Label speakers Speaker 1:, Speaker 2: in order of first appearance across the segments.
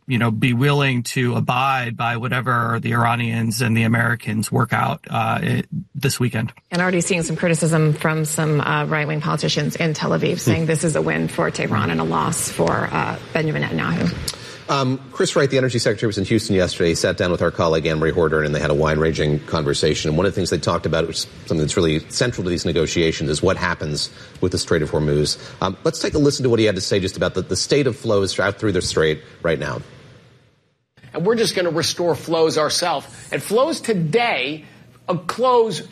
Speaker 1: be willing to abide by whatever the Iranians and the Americans work out this weekend.
Speaker 2: And already seeing some criticism from some right-wing politicians in Tel Aviv saying this is a win for Tehran and a loss for Benjamin Netanyahu.
Speaker 3: Chris Wright, the Energy Secretary, was in Houston yesterday. He sat down with our colleague Anne-Marie Horder, and they had a wide-ranging conversation. And one of the things they talked about, which is something that's really central to these negotiations, is what happens with the Strait of Hormuz. Let's take a listen to what he had to say just about the state of flows out through the Strait right now.
Speaker 4: And we're just going to restore flows ourselves. And flows today close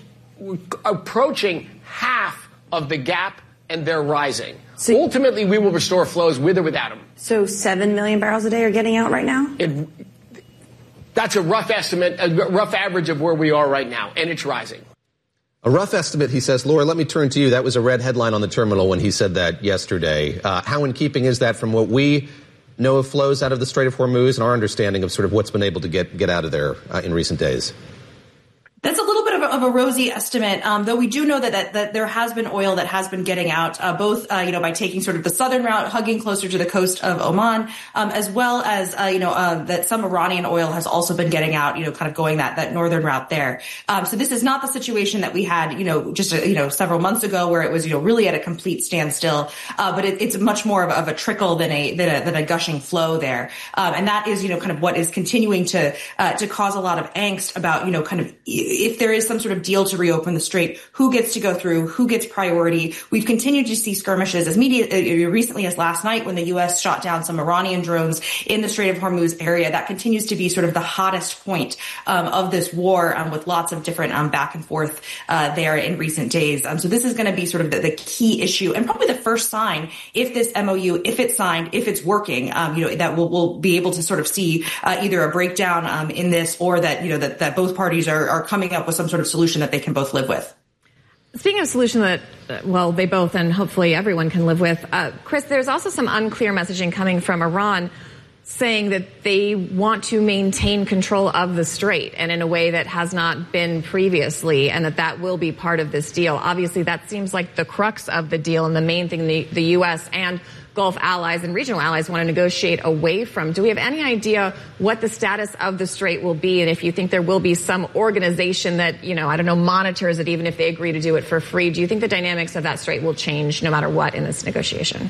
Speaker 4: approaching half of the gap, and they're rising. So ultimately, we will restore flows with or without them.
Speaker 5: So 7 million barrels a day are getting out right now?
Speaker 4: That's a rough estimate, a rough average of where we are right now, and it's rising.
Speaker 3: A rough estimate, he says. Laura, let me turn to you. That was a red headline on the terminal when he said that yesterday. How in keeping is that from what we know of flows out of the Strait of Hormuz and our understanding of sort of what's been able to get out of there in recent days?
Speaker 6: That's a little bit of a rosy estimate, though we do know that there has been oil that has been getting out, both by taking sort of the southern route, hugging closer to the coast of Oman, as well as that some Iranian oil has also been getting out, kind of going that northern route there. So this is not the situation that we had, just several months ago, where it was really at a complete standstill. But it's much more of a trickle than a gushing flow there, and that is kind of what is continuing to cause a lot of angst about kind of if there is some sort of deal to reopen the strait, who gets to go through, who gets priority. We've continued to see skirmishes as recently as last night when the U.S. shot down some Iranian drones in the Strait of Hormuz area. That continues to be sort of the hottest point of this war, with lots of different back and forth there in recent days. So this is going to be sort of the key issue and probably the first sign, if this MOU, if it's signed, if it's working, that we'll be able to sort of see either a breakdown in this, or that that both parties are coming up with some sort of solution that they can both live with.
Speaker 2: Speaking of a solution that, they both and hopefully everyone can live with, Chris, there's also some unclear messaging coming from Iran saying that they want to maintain control of the strait, and in a way that has not been previously, and that will be part of this deal. Obviously, that seems like the crux of the deal and the main thing the U.S. and Gulf allies and regional allies want to negotiate away from. Do we have any idea what the status of the strait will be, and if you think there will be some organization that, monitors it even if they agree to do it for free? Do you think the dynamics of that strait will change no matter what in this negotiation?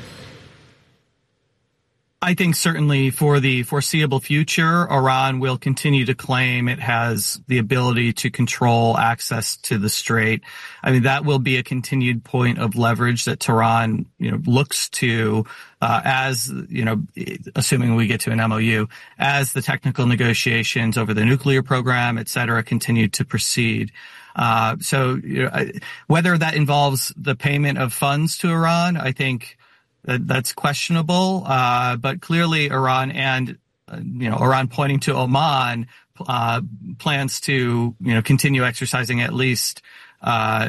Speaker 1: I think certainly for the foreseeable future, Iran will continue to claim it has the ability to control access to the strait. I mean, that will be a continued point of leverage that Tehran, looks to, as, assuming we get to an MOU, as the technical negotiations over the nuclear program, et cetera, continue to proceed. So whether that involves the payment of funds to Iran, I think that's questionable, but clearly Iran and, Iran pointing to Oman, plans to, continue exercising at least, a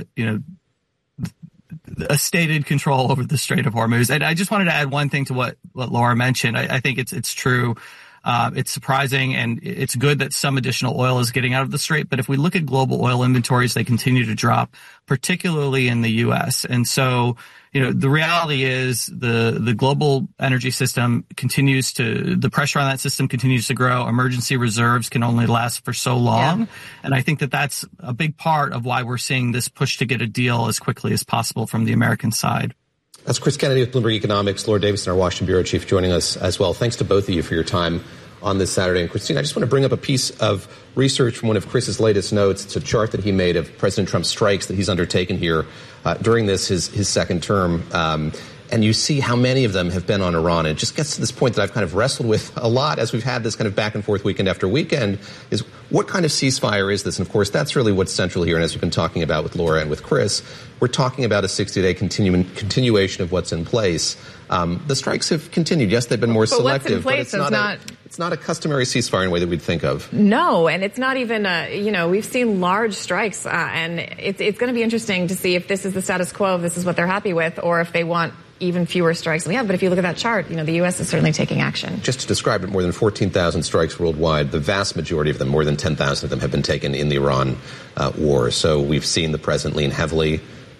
Speaker 1: stated control over the Strait of Hormuz. And I just wanted to add one thing to what Laura mentioned. I think it's true. It's surprising, and it's good that some additional oil is getting out of the strait. But if we look at global oil inventories, they continue to drop, particularly in the U.S. And so, the reality is the global energy system the pressure on that system continues to grow. Emergency reserves can only last for so long. Yeah. And I think that's a big part of why we're seeing this push to get a deal as quickly as possible from the American side.
Speaker 3: That's Chris Kennedy with Bloomberg Economics, Laura Davison, our Washington Bureau Chief, joining us as well. Thanks to both of you for your time on this Saturday. And Christine, I just want to bring up a piece of research from one of Chris's latest notes. It's a chart that he made of President Trump's strikes that he's undertaken here during his second term. And you see how many of them have been on Iran. And it just gets to this point that I've kind of wrestled with a lot as we've had this kind of back and forth weekend after weekend, is what kind of ceasefire is this? And of course, that's really what's central here. And as we've been talking about with Laura and with Chris, we're talking about a 60-day continuation of what's in place. The strikes have continued. Yes, they've been more selective, but it's not a customary ceasefire in a way that we'd think of.
Speaker 2: No, and it's not even we've seen large strikes, and it's going to be interesting to see if this is the status quo, if this is what they're happy with, or if they want even fewer strikes than we have. But if you look at that chart, the U.S. is certainly taking action.
Speaker 3: Just to describe it, more than 14,000 strikes worldwide. The vast majority of them, more than 10,000 of them, have been taken in the Iran war. So we've seen the president lean heavily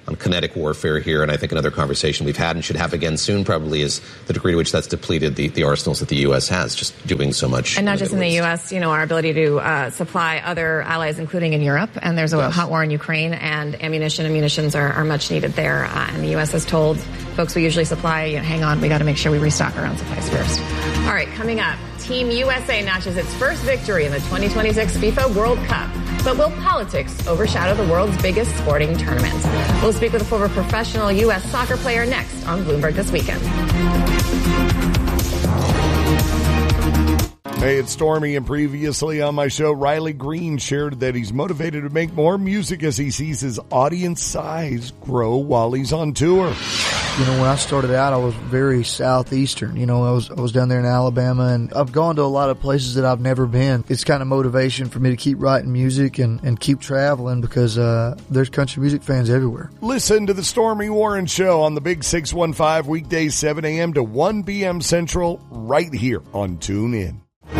Speaker 3: kinetic warfare here. And I think another conversation we've had and should have again soon probably is the degree to which that's depleted the arsenals that the U.S. has, just doing so much.
Speaker 2: And not just in the U.S., our ability to supply other allies, including in Europe. And there's a hot war in Ukraine, and ammunition and munitions are much needed there. And the U.S. has told folks we usually supply, hang on, we got to make sure we restock our own supplies first. All right, coming up, Team USA notches its first victory in the 2026 FIFA World Cup. But will politics overshadow the world's biggest sporting tournament? We'll speak with a former professional U.S. soccer player next on Bloomberg This Weekend.
Speaker 7: Hey, it's Stormy, and previously on my show, Riley Green shared that he's motivated to make more music as he sees his audience size grow while he's on tour.
Speaker 8: When I started out, I was very southeastern. I was down there in Alabama, and I've gone to a lot of places that I've never been. It's kind of motivation for me to keep writing music and keep traveling because there's country music fans everywhere.
Speaker 7: Listen to the Stormy Warren Show on the Big 615 weekdays 7 a.m. to 1 p.m. Central right here on TuneIn.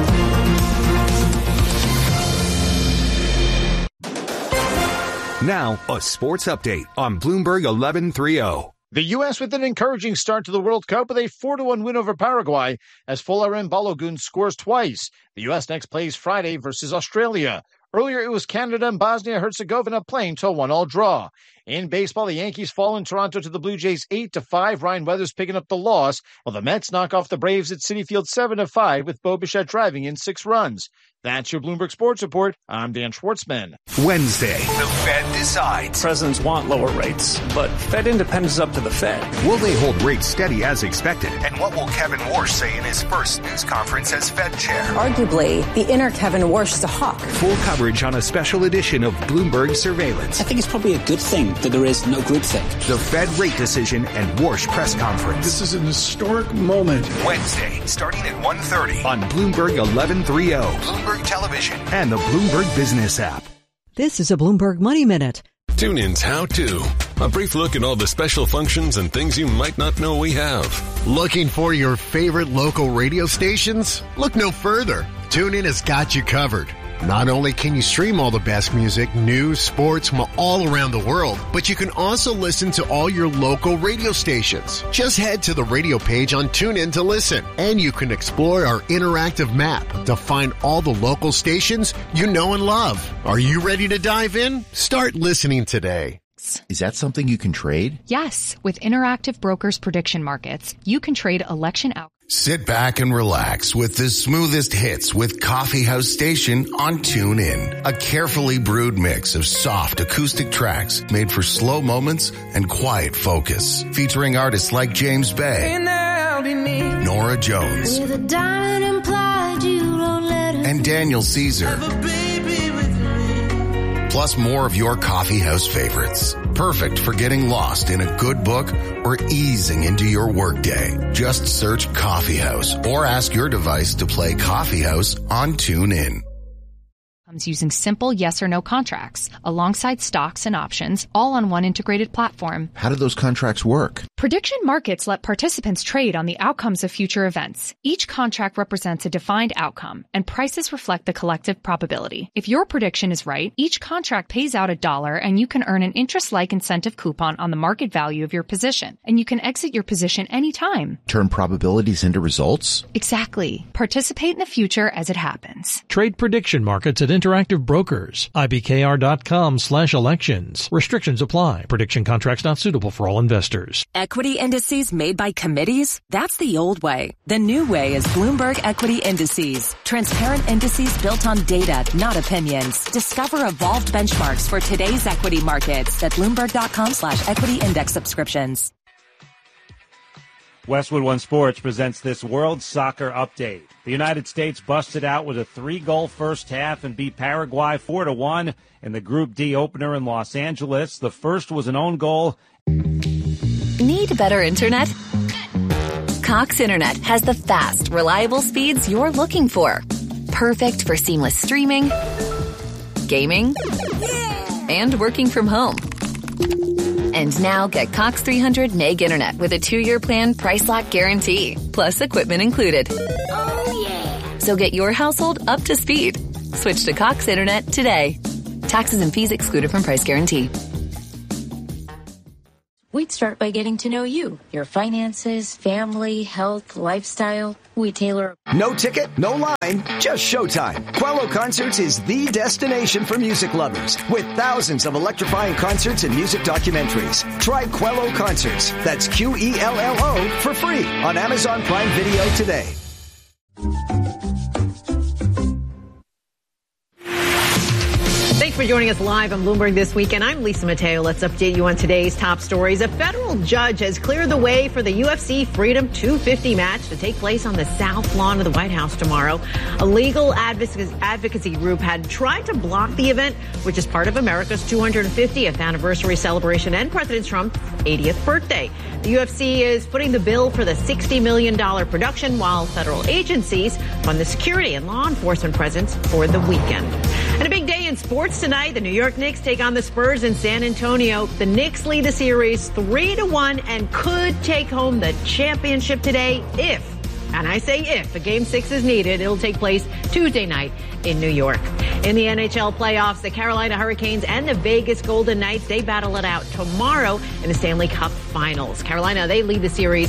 Speaker 9: Now, a sports update on Bloomberg 1130.
Speaker 10: The U.S. with an encouraging start to the World Cup with a 4-1 win over Paraguay as Folarin Balogun scores twice. The U.S. next plays Friday versus Australia. Earlier, it was Canada and Bosnia-Herzegovina playing to a 1-1 draw. In baseball, the Yankees fall in Toronto to the Blue Jays 8-5. Ryan Weathers picking up the loss, while the Mets knock off the Braves at Citi Field 7-5 with Bo Bichette driving in 6 runs. That's your Bloomberg Sports Report. I'm Dan Schwartzman.
Speaker 9: Wednesday, the Fed decides.
Speaker 11: Presidents want lower rates, but Fed independence is up to the Fed.
Speaker 9: Will they hold rates steady as expected? And what will Kevin Warsh say in his first news conference as Fed chair?
Speaker 12: Arguably, the inner Kevin Warsh is a hawk.
Speaker 9: Full coverage on a special edition of Bloomberg Surveillance.
Speaker 13: I think it's probably a good thing that there is no groupthink.
Speaker 9: The Fed rate decision and Warsh press conference.
Speaker 14: This is an historic moment.
Speaker 9: Wednesday, starting at 1:30 on Bloomberg 1130, Bloomberg Television, and the Bloomberg Business app.
Speaker 15: This is a Bloomberg Money Minute.
Speaker 16: TuneIn's How To. A brief look at all the special functions and things you might not know we have.
Speaker 17: Looking for your favorite local radio stations? Look no further. TuneIn has got you covered. Not only can you stream all the best music, news, sports from all around the world, but you can also listen to all your local radio stations. Just head to the radio page on TuneIn to listen, and you can explore our interactive map to find all the local stations you know and love. Are you ready to dive in? Start listening today.
Speaker 18: Is that something you can trade?
Speaker 19: Yes. With Interactive Brokers Prediction Markets, you can trade election outcomes.
Speaker 20: Sit back and relax with the smoothest hits with Coffee House Station on TuneIn. A carefully brewed mix of soft acoustic tracks made for slow moments and quiet focus. Featuring artists like James Bay, Nora Jones, and Daniel Caesar. Plus more of your coffee house favorites. Perfect for getting lost in a good book or easing into your workday. Just search Coffee House or ask your device to play Coffee House on TuneIn.
Speaker 19: Using simple yes or no contracts alongside stocks and options, all on one integrated platform.
Speaker 18: How do those contracts work?
Speaker 19: Prediction markets let participants trade on the outcomes of future events. Each contract represents a defined outcome, and prices reflect the collective probability. If your prediction is right, each contract pays out $1, and you can earn an interest-like incentive coupon on the market value of your position. And you can exit your position anytime.
Speaker 18: Turn probabilities into results?
Speaker 19: Exactly. Participate in the future as it happens.
Speaker 21: Trade prediction markets at Interactive Brokers. IBKR.com/elections. Restrictions apply. Prediction contracts not suitable for all investors.
Speaker 22: Equity indices made by committees? That's the old way. The new way is Bloomberg Equity Indices. Transparent indices built on data, not opinions. Discover evolved benchmarks for today's equity markets at Bloomberg.com/equity index subscriptions.
Speaker 23: Westwood One Sports presents this World Soccer Update. The United States busted out with a 3-goal first half and beat Paraguay 4-1 in the Group D opener in Los Angeles. The first was an own goal.
Speaker 24: Need better internet? Cox Internet has the fast, reliable speeds you're looking for. Perfect for seamless streaming, gaming, and working from home. And now get Cox 300 meg internet with a 2-year plan, price lock guarantee, plus equipment included. Oh, yeah. So get your household up to speed. Switch to Cox Internet today. Taxes and fees excluded from price guarantee.
Speaker 1: We'd start by getting to know you, your finances, family, health, lifestyle. We tailor.
Speaker 4: No ticket, no line, just showtime. Quello Concerts is the destination for music lovers with thousands of electrifying concerts and music documentaries. Try Quello Concerts. That's QELLO for free on Amazon Prime Video today.
Speaker 5: Thanks for joining us live on Bloomberg This Weekend. I'm Lisa Mateo. Let's update you on today's top stories. A federal judge has cleared the way for the UFC Freedom 250 match to take place on the South Lawn of the White House tomorrow. A legal advocacy group had tried to block the event, which is part of America's 250th anniversary celebration and President Trump's 80th birthday. The UFC is footing the bill for the $60 million production, while federal agencies fund the security and law enforcement presence for the weekend. And a big day in sports tonight. The New York Knicks take on the Spurs in San Antonio. The Knicks lead the series 3-1 and could take home the championship today if, and I say if, a Game 6 is needed. It'll take place Tuesday night in New York. In the NHL playoffs, the Carolina Hurricanes and the Vegas Golden Knights, they battle it out tomorrow in the Stanley Cup Finals. Carolina, they lead the series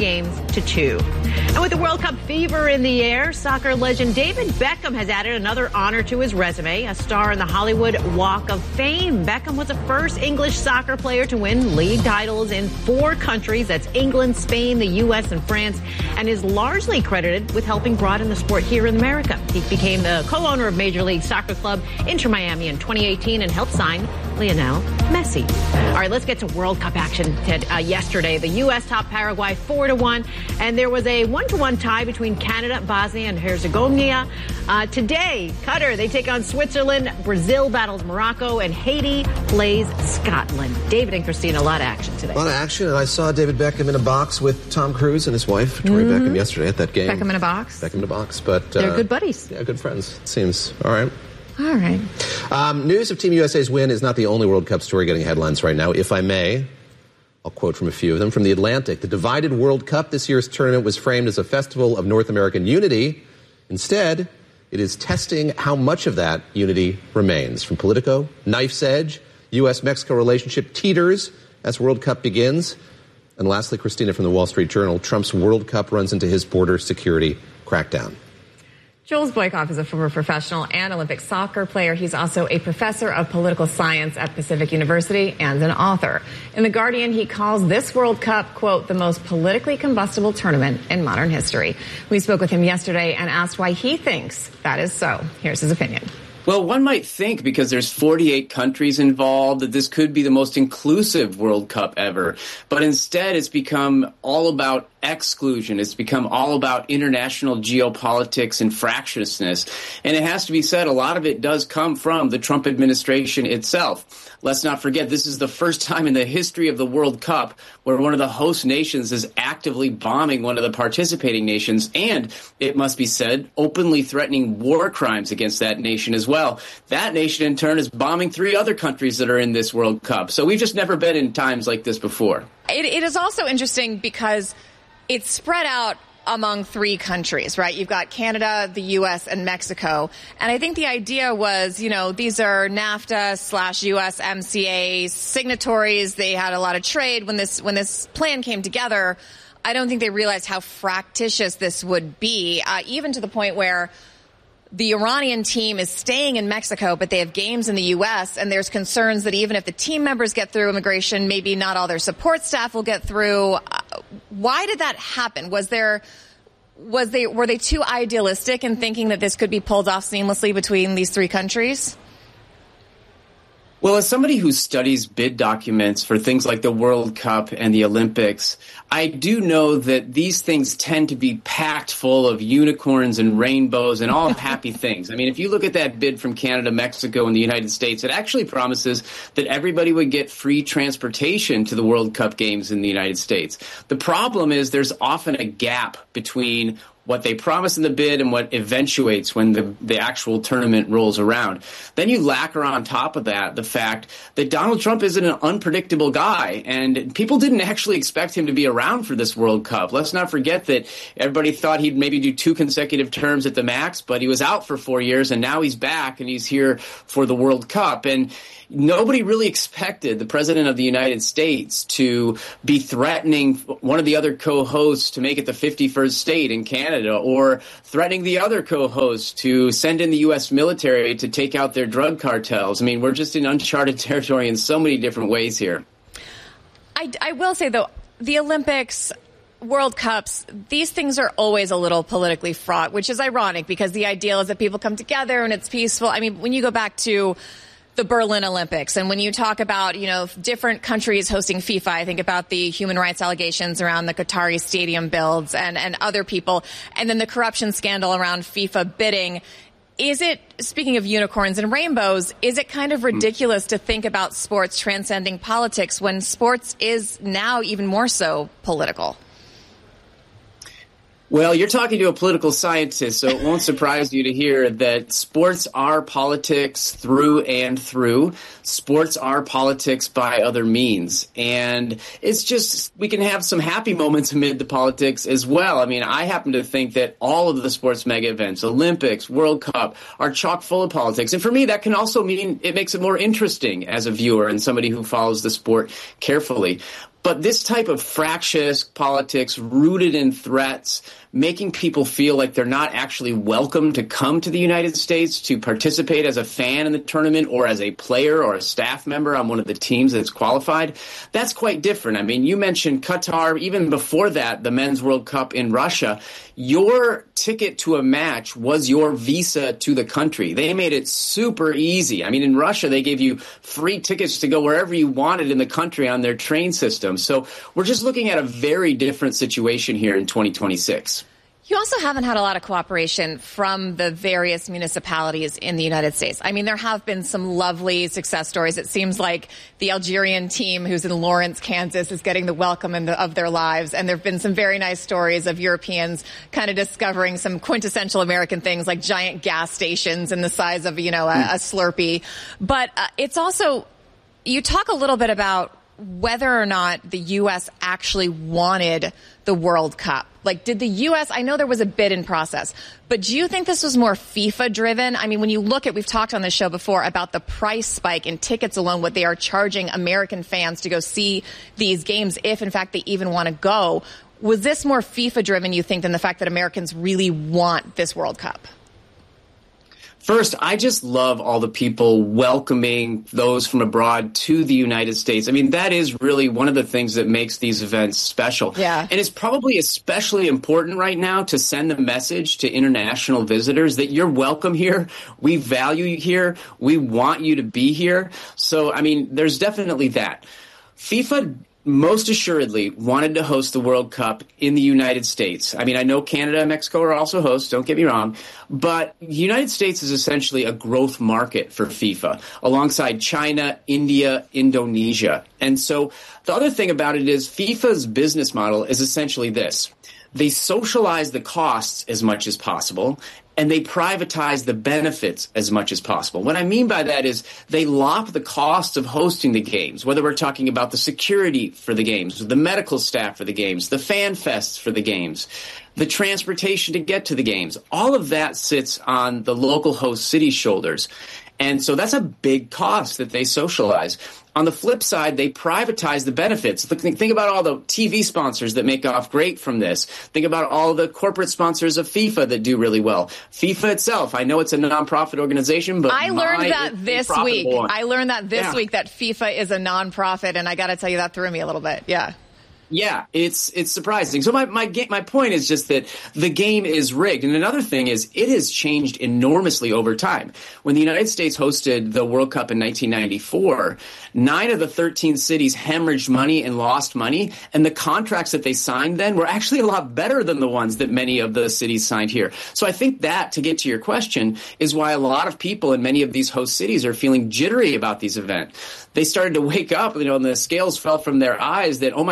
Speaker 5: 3-2. And with the World Cup fever in the air, soccer legend David Beckham has added another honor to his resume, a star in the Hollywood Walk of Fame. Beckham was the first English soccer player to win league titles in 4 countries. That's England, Spain, the U.S., and France, and is largely credited with helping broaden the sport here in America. He became the co-owner of Major League Soccer club Inter Miami in 2018 and helped sign Lionel Messi. All right, let's get to World Cup action. Yesterday, the U.S. topped Paraguay 4-1, and there was a 1-1 tie between Canada, Bosnia, and Herzegovina. Today, Qatar, they take on Switzerland. Brazil battles Morocco, and Haiti plays Scotland. David and Christina, a lot of action today.
Speaker 3: A lot of action, and I saw David Beckham in a box with Tom Cruise and his wife, Victoria Beckham, yesterday at that game.
Speaker 2: Beckham in a box?
Speaker 3: Beckham in a box, but...
Speaker 2: they're good buddies.
Speaker 3: Yeah, good friends, it seems. All right.
Speaker 2: All right.
Speaker 3: News of Team USA's win is not the only World Cup story getting headlines right now. If I may, I'll quote from a few of them. From The Atlantic, the divided World Cup this year's tournament was framed as a festival of North American unity. Instead, it is testing how much of that unity remains. From Politico, Knife's Edge, U.S.-Mexico relationship teeters as World Cup begins. And lastly, Christina, from the Wall Street Journal, Trump's World Cup runs into his border security crackdown.
Speaker 2: Jules Boykoff is a former professional and Olympic soccer player. He's also a professor of political science at Pacific University and an author. In The Guardian, he calls this World Cup, quote, the most politically combustible tournament in modern history. We spoke with him yesterday and asked why he thinks that is so. Here's his opinion.
Speaker 6: Well, one might think, because there's 48 countries involved, that this could be the most inclusive World Cup ever. But instead, it's become all about exclusion. It's become all about international geopolitics and fractiousness. And it has to be said, a lot of it does come from the Trump administration itself. Let's not forget, this is the first time in the history of the World Cup where one of the host nations is actively bombing one of the participating nations, and, it must be said, openly threatening war crimes against that nation as well. That nation, in turn, is bombing 3 other countries that are in this World Cup. So we've just never been in times like this before.
Speaker 2: It is also interesting because it's spread out among 3 countries, right? You've got Canada, the U.S., and Mexico. And I think the idea was, these are NAFTA/USMCA signatories. They had a lot of trade when this plan came together. I don't think they realized how fractious this would be, even to the point where the Iranian team is staying in Mexico, but they have games in the U.S., and there's concerns that even if the team members get through immigration, maybe not all their support staff will get through. Why did that happen? Were they too idealistic in thinking that this could be pulled off seamlessly between these 3 countries?
Speaker 6: Well, as somebody who studies bid documents for things like the World Cup and the Olympics, I do know that these things tend to be packed full of unicorns and rainbows and all happy things. I mean, if you look at that bid from Canada, Mexico, and the United States, it actually promises that everybody would get free transportation to the World Cup games in the United States. The problem is there's often a gap between what they promise in the bid and what eventuates when the actual tournament rolls around. Then you lacquer on top of that the fact that Donald Trump is an unpredictable guy, and people didn't actually expect him to be around for this World Cup. Let's not forget that everybody thought he'd maybe do 2 consecutive terms at the max, but he was out for 4 years, and now he's back, and he's here for the World Cup. And nobody really expected the President of the United States to be threatening one of the other co-hosts to make it the 51st state in Canada, or threatening the other co-hosts to send in the U.S. military to take out their drug cartels. I mean, we're just in uncharted territory in so many different ways here.
Speaker 2: I will say, though, the Olympics, World Cups, these things are always a little politically fraught, which is ironic because the ideal is that people come together and it's peaceful. I mean, when you go back to the Berlin Olympics, and when you talk about, different countries hosting FIFA, I think about the human rights allegations around the Qatari stadium builds and other people, and then the corruption scandal around FIFA bidding. Is it, speaking of unicorns and rainbows, is it kind of ridiculous to think about sports transcending politics when sports is now even more so political?
Speaker 6: Well, you're talking to a political scientist, so it won't surprise you to hear that sports are politics through and through. Sports are politics by other means. And it's just, we can have some happy moments amid the politics as well. I mean, I happen to think that all of the sports mega events, Olympics, World Cup, are chock full of politics. And for me, that can also mean it makes it more interesting as a viewer and somebody who follows the sport carefully. But this type of fractious politics rooted in threats, making people feel like they're not actually welcome to come to the United States to participate as a fan in the tournament or as a player or a staff member on one of the teams that's qualified, that's quite different. I mean, you mentioned Qatar, even before that, the Men's World Cup in Russia. Your ticket to a match was your visa to the country. They made it super easy. I mean, in Russia, they gave you free tickets to go wherever you wanted in the country on their train system. So we're just looking at a very different situation here in 2026.
Speaker 2: You also haven't had a lot of cooperation from the various municipalities in the United States. I mean, there have been some lovely success stories. It seems like the Algerian team who's in Lawrence, Kansas, is getting the welcome of their lives. And there have been some very nice stories of Europeans kind of discovering some quintessential American things like giant gas stations and the size of, a Slurpee. But it's also, you talk a little bit about whether or not the U.S. actually wanted the World Cup. Like, did the U.S., I know there was a bid in process, but do you think this was more FIFA driven? I mean, when you look at, we've talked on this show before about the price spike in tickets alone, what they are charging American fans to go see these games, if in fact they even want to go. Was this more FIFA driven, you think, than the fact that Americans really want this World Cup?
Speaker 6: First, I just love all the people welcoming those from abroad to the United States. I mean, that is really one of the things that makes these events special.
Speaker 2: Yeah.
Speaker 6: And it's probably especially important right now to send the message to international visitors that you're welcome here. We value you here. We want you to be here. So, I mean, there's definitely that. FIFA most assuredly wanted to host the World Cup in the United States. I mean, I know Canada and Mexico are also hosts, don't get me wrong, but the United States is essentially a growth market for FIFA, alongside China, India, Indonesia. And so the other thing about it is FIFA's business model is essentially this. They socialize the costs as much as possible, and they privatize the benefits as much as possible. What I mean by that is they lop the costs of hosting the games, whether we're talking about the security for the games, the medical staff for the games, the fan fests for the games, the transportation to get to the games. All of that sits on the local host city's shoulders. And so that's a big cost that they socialize. On the flip side, they privatize the benefits. Think about all the TV sponsors that make off great from this. Think about all the corporate sponsors of FIFA that do really well. FIFA itself, I know it's a nonprofit organization, but
Speaker 2: I learned that this week. I learned that this week that FIFA is a nonprofit, and I got to tell you, that threw me a little bit. Yeah.
Speaker 6: Yeah, it's surprising. So my point is just that the game is rigged. And another thing is it has changed enormously over time. When the United States hosted the World Cup in 1994, 9 of the 13 cities hemorrhaged money and lost money. And the contracts that they signed then were actually a lot better than the ones that many of the cities signed here. So I think that, to get to your question, is why a lot of people in many of these host cities are feeling jittery about these events. They started to wake up, and the scales fell from their eyes that, oh my gosh,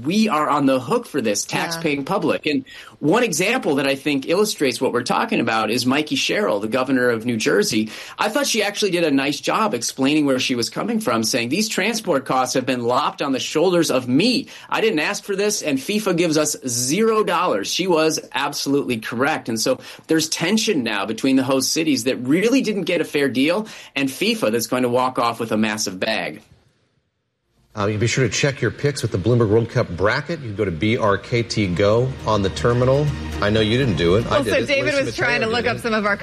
Speaker 6: we are on the hook for this, tax-paying public. And one example that I think illustrates what we're talking about is Mikey Sherrill, the governor of New Jersey. I thought she actually did a nice job explaining where she was coming from, saying these transport costs have been lopped on the shoulders of me. I didn't ask for this, and FIFA gives us $0. She was absolutely correct. And so there's tension now between the host cities that really didn't get a fair deal and FIFA that's going to walk off with a massive bag.
Speaker 3: You be sure to check your picks with the Bloomberg World Cup bracket. You can go to BRKT Go on the terminal. I know you didn't do it.
Speaker 2: Well, so David was trying to look up some of our